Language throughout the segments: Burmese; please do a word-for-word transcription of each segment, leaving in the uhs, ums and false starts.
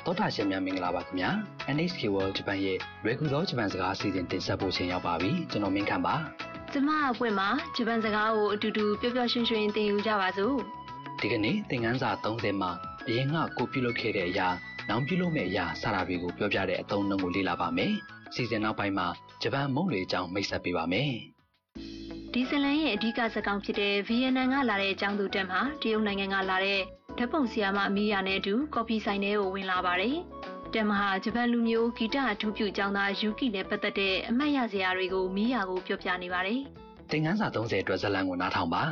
သောတာရှင်များမင်္ဂလာပါခင်ဗျာ N H K World Japan ရဲ့ Regular Japan စကားအစီအစဉ်တင်ဆက်ဖို့ချိန်ရောက်ပါပြီကျွန်တော်မင်းခမ်းပါကျမအပွင့်မှာဂျပန်စကားကိုအတူတူပျော်ပျော်ရွှင်ရွှင်သင်ယူကြပါစို့ဒီကနေ့သင်ခန်းစာသုံးဆယ်မှာအရင်ကကိုပြုလုပ်ခဲ့တဲ့အရာနောက်ပြုလုပ်မယ့်အရာစတာတွေကိုပြောပြတဲ့အသုံးအနှုန်းကိုလေ့လာပါမယ်စီစဉ်နောက်ပိုင်းမှာဂျပန်မုန့်တွေအကြောင်းမိတ်ဆက်ပေးပါမယ်ဒီဇလန်ရဲ့အဓိကစကားဖြစ်တဲ့ဗီယက်နမ်ကလာတဲ့အကြောင်းသူတက်မှာတရုတ်နိုင်ငံကလာတဲ့ဓာတ်ပုံဆရာမအမီယာနဲ့အတူကော်ဖီဆိုင်ထဲကိုဝင်လာပါတယ်။တက်မဟာဂျပန်လူမျိုးဂီတအထူးပြုကျောင်းသားယူကီနဲ့ပတ်သက်တဲ့အမှတ်ရစရာတွေကိုမီယာကိုပြောပြနေပါတယ်။သင်ခန်းစာသုံးဆယ်အတွက်ဇာတ်လမ်းကိုနားထောင်ပါ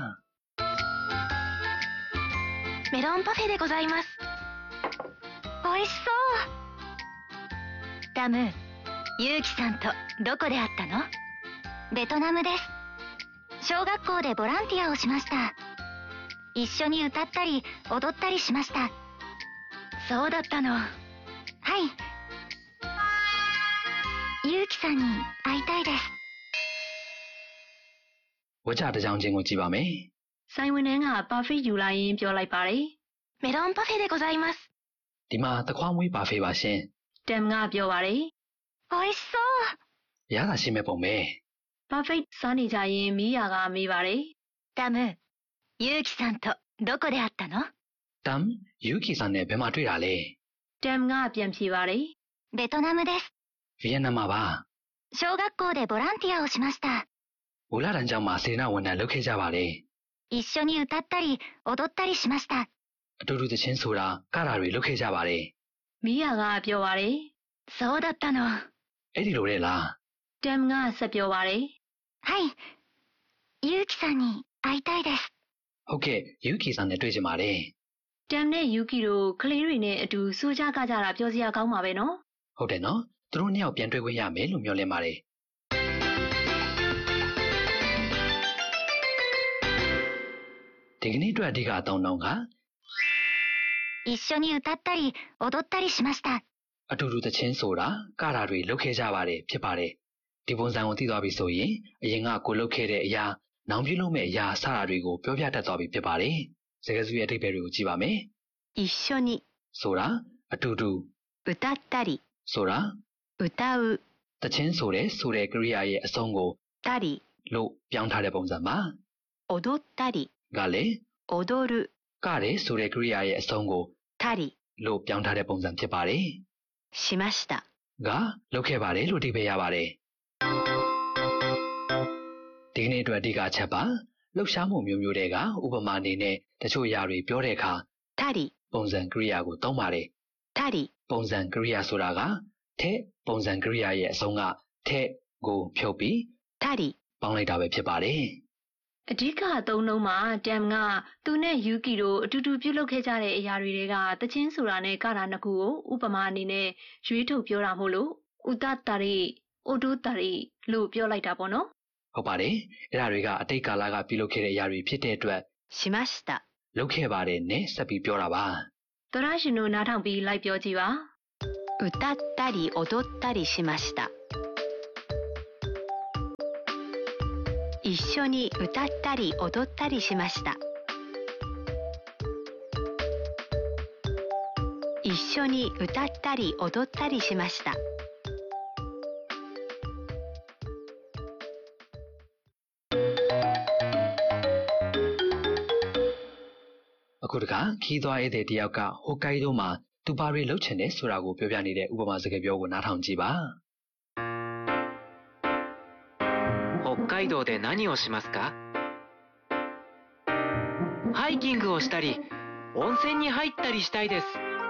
။メロンパフェでございます。美味しそう。タム、ユウキさんとどこで会ったの？ベトナムです。小学校でボランティアをしました。一緒に歌ったり踊ったりしました。そうだったの。はい。ユウキさんに会いたいです。 ဝကြတစ်ကြောင်းချင်းကိုကြည့်ပါမယ်။ဆိုင်ဝင်နှန်းကပါဖေးယူလာရင်ပြောလိုက်ပါတယ်။メロンパフェでございます。 ဒီမှာသခွားမွေးပါဖေးပါရှင်။တမ်ကပြောပါတယ်။美味しそう。 ရတာရှိမဲ့ပုံပဲ။ပါဖေးစားနေကြရင်မီးယာကမေးပါတယ်။タム、ユウキさんとどこで会ったの？ タム、ユウキさんနဲ့ဘယ်မှာတွေ့တာလဲ။တမ်ကပြန်ဖြေပါတယ်။ベトナムです。 ဗီယက်နမ်မှာပါ။小学校でボランティアをしました。 ဘူလာတန်းကျောင်းမှာစေတနာဝန်ထမ်းလုပ်ခဲ့ကြပါတယ်။一緒に歌ったり踊ったりしました。 အတူတူသချင်းဆိုတာကတာတွေလုပ်ခဲ့ကြပါတယ်။မီးယာကပြောပါတယ်။そうだったの。 အဲ့ဒီလိုလေလား။တမ်ကဆက်ပြောပါတယ်။はい。ユウキさんに会いたいです。 ဟုတ်ကဲ့ယူကီဆန်နဲ့တွေ့ချင်ပါတယ်တမ်နဲ့ယူကီတို့ကလေးတွေနဲ့အတူစူးကြကကြတာပြောစရာကောင်းပါပဲနော်ဟုတ်တယ်နော်သူတို့နှစ်ယောက်ပြန်တွေ့ခွင့်ရမယ်လို့မျှော်လင့်ပါတယ်ဒီကနေ့အတွက်အဓိကအသုံးအနှုန်းက一緒に歌ったり踊ったりしましたအတူတူသချင်းဆိုတာကတာတွေလုပ်ခဲ့ကြပါတယ်ဖြစ်ပါတယ်ဒီပုံစံကိုသိသွားပြီဆိုရင်အရင်ကကိုလုပ်ခဲ့တဲ့အရာနောင်ပြုလုပ်မဲ့အရာစတာတွေကိုပြောပြတတ်သွားပြီဖြစ်ပါတယ်။စကားစုရဲ့အဓိပ္ပာယ်တွေကိုကြည့်ပါမယ်။一緒にဆိုတာအတူတူ歌ったりဆိုတာ歌うတခြင်းဆိုတဲ့ဆိုတဲ့ကရိယာရဲ့အဆုံးကိုたりလို့ပြောင်းထားတဲ့ပုံစံပါ踊ったりကလည်း踊るကတဲ့ဆိုတဲ့ကရိယာရဲ့အဆုံးကိုたりလို့ပြောင်းထားတဲ့ပုံစံဖြစ်ပါတယ်しましたကလုပ်ခဲ့ပါတယ်လို့အဓိပ္ပာယ်ရပါတယ်ဒီကနေ့အတွက်အဓိကအချက်ပါလှုပ်ရှားမှုမျိုးမျိုးတွေကဥပမာအနေနဲ့တချို့အရာတွေပြောတဲ့အခါたりပုံစံကရိယာကိုသုံးပါတယ်たりပုံစံကရိယာဆိုတာကထဲပုံစံကရိယာရဲ့အဆုံးကထဲကိုဖြုတ်ပြီးたりပေါင်းလိုက်တာပဲဖြစ်ပါတယ်အဓိကအသုံးလုံးမှာတမ်ကသူနဲ့ယူကီတို့အတူတူပြုလုပ်ခဲ့ကြတဲ့အရာတွေကတချင်းဆိုတာနဲ့ကတာနှစ်ခုကိုဥပမာအနေနဲ့ရွေးထုတ်ပြောတာမို့လို့ဥတတာရီအိုဒိုတာရီလို့ပြောလိုက်တာပေါ့နော်ဟုတ်ပါတယ်အဲ့ဒါတွေကအတိတ်ကာလကပြုလုပ်ခဲ့တဲ့အရာတွေဖြစ်တဲ့အတွက်しましたလုပ်ခဲ့ပါတယ်နဲ့ဆက်ပြီးပြောတာပါသောရရှင်တို့နားထောင်ပြီးလိုက်ပြောကြည့်ပါ歌ったり踊ったりしました一緒に歌ったり踊ったりしました一緒に歌ったり踊ったりしましたအခုတခါခီးသွားဧည့်သည်တယောက်ကဟိုကိုင်ဒိုမှာသူဘာတွေလုပ်ချင်တယ်ဆိုတာကိုပြောပြနေတဲ့ဥပမာစကားပြောကိုနားထောင်ကြည့်ပါ北海道で何をしますか？ハイキングをしたり温泉に入ったりしたいです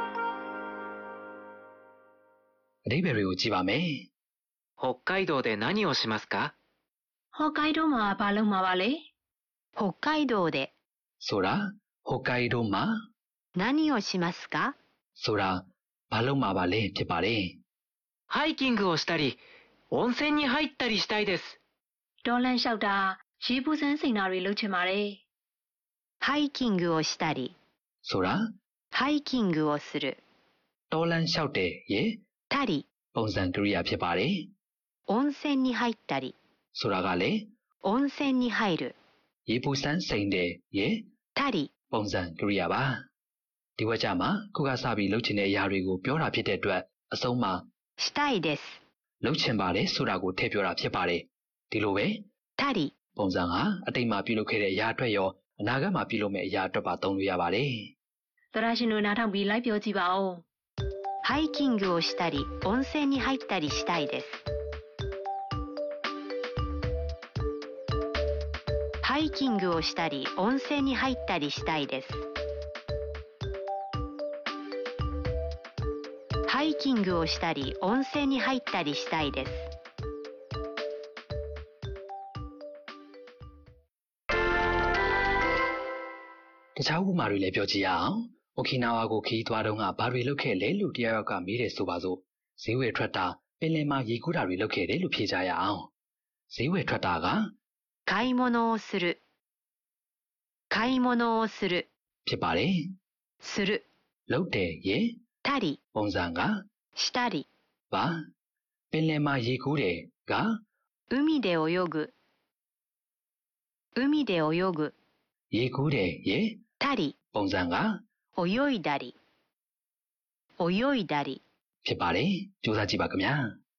အဓိပ္ပာယ်တွေကိုကြည့်ပါမယ်北海道で何をしますか？ ဟော်ကိုင်ဒိုမှာဘာလုပ်မှာပါလဲ北海道でဆိုတာဟိုကိုင်ဒိုမှာ何をしますかဆိုတာဘာလုပ်မှာပါလဲဖြစ်ပါတယ်ハイキングをしたり温泉に入ったりしたいですဒေါ်လန်လျှောက်တာရေပူစမ်းစိန်တာတွေလုပ်ချင်ပါတယ်ハイキングをしたりဆိုတာハイキングをするဒေါ်လန်လျှောက်တယ်ရဲ့たりပုံစံကရိယာဖြစ်ပါတယ်温泉に入ったりဆိုတာကလည်း温泉に入るရေပူစမ်းစိန်တယ်ရဲ့たりပုံစံကရိယာပါဒီဝက်ကြမှာခုကစပြီးလှုပ်ချင်တဲ့အရာတွေကိုပြောတာဖြစ်တဲ့အတွက်အဆုံးမှာしたいですလှုပ်ချင်ပါတယ်ဆိုတာကိုထည့်ပြောတာဖြစ်ပါတယ်ဒီလိုပဲたりပုံစံဟာအတိတ်မှာပြုလုပ်ခဲ့တဲ့အရာအတွက်ရောအနာဂတ်မှာပြုလုပ်မယ့်အရာအတွက်ပါသုံးလို့ရပါတယ်သောရရှင်တို့နားထောင်ပြီးလိုက်ပြောကြည့်ပါဦးハイキングをしたり温泉に入ったりしたいですハイキングをしたり温泉に入ったりしたいですハイキングをしたり温泉に入ったりしたいですတခြားဥပမာတွေလည်းပြောကြည့်ရအောင်အိုကီနာဝါကိုခီးသွားတော့ကဘာတွေလုပ်ခဲ့လဲလို့တယောက်ကမေးတယ်ဆိုပါစို့ဈေးဝယ်ထွက်တာပင်လယ်မှာရေကူးတာတွေလုပ်ခဲ့တယ်လို့ဖြေကြရအောင်ဈေးဝယ်ထွက်တာက買い物をする買い物をするဖြစ်ပါတယ်するလုပ်တယ်ရေたりပုံစံကしたりပါပင်လယ်မှာရေကူးတယ်က海で泳ぐ海で泳ぐရေကူးတယ်ရေたりပုံစံက泳いだり泳いだりဖြစ်ပါတယ်ကြိုးစားကြည့်ပါခင်ဗျာ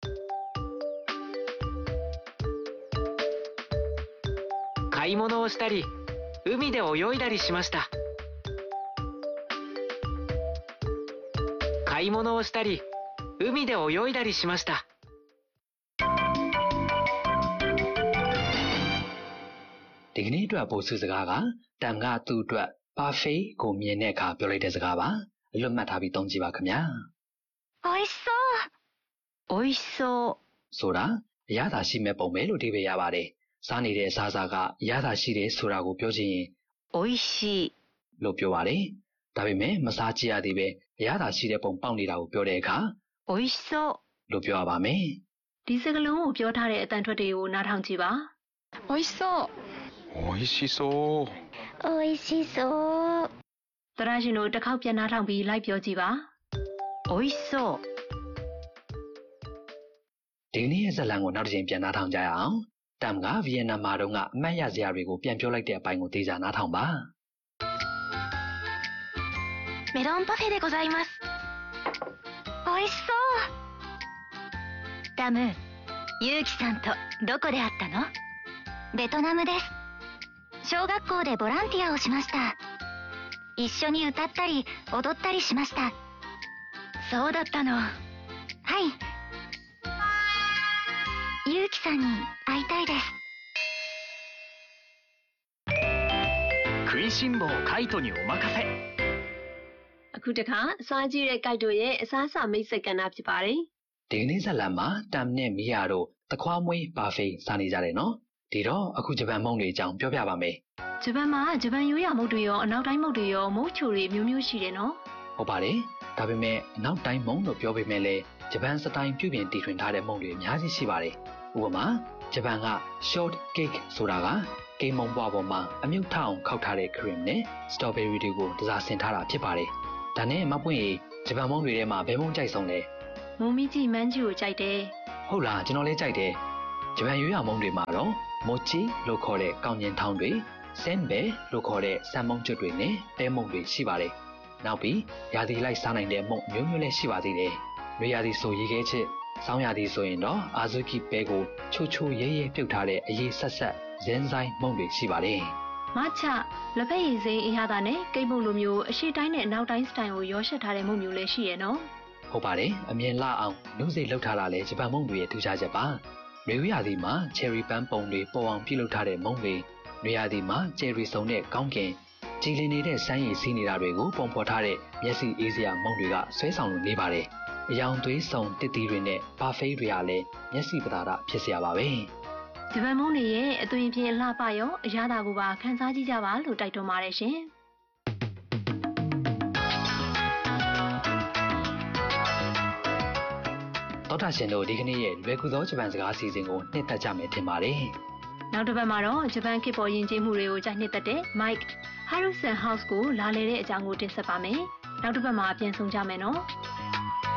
買い物をしたり海で泳いだりしました買い物をしたり海で泳いだりしましたဒီကနေ့အတွက်ပို့စုစကားကတန်ကသူ့အတွက်ပါဖေးကိုမြင်တဲ့အခါပြောလိုက်တဲ့စကားပါအလွတ်မှတ်ထားပြီးသုံးကြည့်ပါခင်ဗျာおいしそうおいしそうဆိုတာအရသာရှိမဲ့ပုံပဲလို့အဓိပ္ပာယ်ရပါတယ်စားနေတဲ့အစားအစာကအရသာရှိတယ်ဆိုတာကိုပြောချင်ရင်おいしいလို့ပြောပါတယ်ဒါပေမဲ့မစားကြည့်ရသေးပဲအရသာရှိတဲ့ပုံပေါက်နေတာကိုပြောတဲ့အခါおいしそうလို့ပြောရပါမယ်ဒီစကားလုံးကိုပြောထားတဲ့အတန်ထွက်တွေကိုနားထောင်ကြည့်ပါおいしそうおいしそうおいしそうသောရရှင်တို့တစ်ခေါက်ပြန်နားထောင်ပြီးလိုက်ပြောကြည့်ပါおいしそうဒီနေ့ရဲ့ဇာတ်လမ်းကိုနောက်တစ်ချိန်ပြန်နားထောင်ကြရအောင်တမ်ကဗီယက်နမ်မှာတော့ကအမတ်ရစရာတွေကိုပြန်ပြောလိုက်တဲ့အပိုင်းကိုသိကြနားထောင်ပါメロンパフェでございますおいしそうタムユウキさんとどこで会ったのベトナムです小学校でボランティアをしました一緒に歌ったり踊ったりしましたそうだったのはいユウキさんに会いたいです食いしん坊カイトにお任せအခုတခါစားကြည့်တဲ့ကိုက်တို့ရဲ့အစားအစာမိတ်ဆက်ကဏ္ဍဖြစ်ပါတယ်ဒီနေ့ဇာတ်လမ်းမှာတမ်နဲ့မီယာတို့တခွားမွေးပါဖေးစားနေကြတယ်နော်ဒီတော့အခုဂျပန်မုန့်တွေအကြောင်းပြောပြပါမယ်ဂျပန်မှာဂျပန်ရိုးရာမုန့်တွေရောအနောက်တိုင်းမုန့်တွေရောမုန့်ချိုတွေမျိုးမျိုးရှိတယ်နော်ဟုတ်ပါတယ်ဒါပေမဲ့အနောက်တိုင်းမုန့်လို့ပြောပေမဲ့လည်းဂျပန်စတိုင်ပြုပြင်တည်ထွင်ထားတဲ့မုန့်တွေအများကြီးရှိပါတယ်ဥပမာဂျပန်က short cake ဆိုတာကကိန်းမုန့်ပွားပေါ်မှာအမြုပ်ထအောင်ခောက်ထားတဲ့ cream နဲ့ strawberry တွေကိုတစားဆင်ထားတာဖြစ်ပါတယ်ဒါနဲ့မပွင့်ရေဂျပန်မုန့်တွေထဲမှာဘယ်မုန့်ကြိုက်ဆုံးလဲမုံမီကြီးမန်းကြီးကိုကြိုက်တယ်ဟုတ်လားကျွန်တော်လည်းကြိုက်တယ်ဂျပန်ရိုးရာမုန့်တွေမှာတော့မိုချီလို့ခေါ်တဲ့ကောင်းကျင်ထောင်းတွေဆန်ဘဲလို့ခေါ်တဲ့ဆန်မုန့်ကျွတ်တွေနဲ့ပဲမုန့်တွေရှိပါတယ်နောက်ပြီးရာသီလိုက်စားနိုင်တဲ့မုန့်မျိုးမျိုးလည်းရှိပါသေးတယ်နွေရာသီဆိုရေခဲချစ်ဆောင်းရာသီဆိုရင်တော့အာဇုကီပဲကိုချိုချိုရဲရဲပြုတ်ထားတဲ့အရေးဆက်ဆက်ဇင်းဆိုင်မုန့်တွေရှိပါတယ်မချလက်ဖက်ရည်စိမ်းအရသာနဲ့ကိတ်မုန့်လိုမျိုးအရှိတိုင်းနဲ့အနောက်တိုင်းစတိုင်ကိုရောရှက်ထားတဲ့မုန့်မျိုးလည်းရှိရဲ့နော်ဟုတ်ပါတယ်အမြင်လှအောင်နှုတ်စိတ်လှုပ်ထားတာလည်းဂျပန်မုန့်တွေရဲ့ထူးခြားချက်ပါနွေရာသီမှာချယ်ရီပန်းပုံတွေပေါ်အောင်ပြုလုပ်ထားတဲ့မုန့်တွေနွေရာသီမှာချယ်ရီစုံတဲ့ကောင်းကင်ကြည်လင်နေတဲ့စမ်းရည်စီးနေတာတွေကိုပုံဖော်ထားတဲ့မျက်စိအေးစရာမုန့်တွေကဆွဲဆောင်လို့နေပါတယ်အယောင်သွေးစုံတစ်တီတွေနဲ့ပါဖေးတွေကလည်းမျက်စိပတာဒဖြစ်စရာပါပဲဂျပန်မုန့်တွေရဲ့အသွင်ပြင်အလှပရောအရသာကိုပါခန်းစားကြည့်ကြပါလို့တိုက်တွန်းပါတယ်ရှင်တော်တာရှင်တို့ဒီကနေ့ရဲ့လွယ်ကူသောဂျပန်စကားအစီအစဉ်ကိုနှစ်သက်ကြမယ်ထင်ပါတယ်နောက်တစ်ပတ်မှာတော့ဂျပန်ခေတ်ပေါ်ယဉ်ကျေးမှုတွေကိုကြိုက်နှစ်သက်တဲ့ Mike Harrison House ကိုလာလည်တဲ့အကြောင်းကိုတင်ဆက်ပါမယ်နောက်တစ်ပတ်မှာပြန်ဆုံကြမယ်နော်